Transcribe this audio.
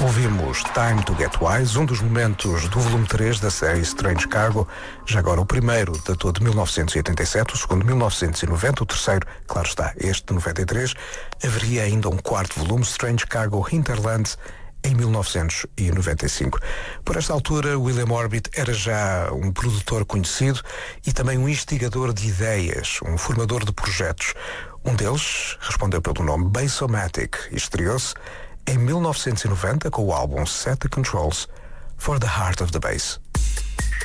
Ouvimos Time to Get Wise, um dos momentos do volume 3 da série Strange Cargo. Já agora o primeiro datou de 1987, o segundo de 1990, o terceiro, claro está, este de 93. Haveria ainda um quarto volume, Strange Cargo Hinterlands, em 1995. Por esta altura, William Orbit era já um produtor conhecido e também um instigador de ideias, um formador de projetos. Um deles respondeu pelo nome Bassomatic e estreou-se em 1990 com o álbum Set the Controls for the Heart of the Bass.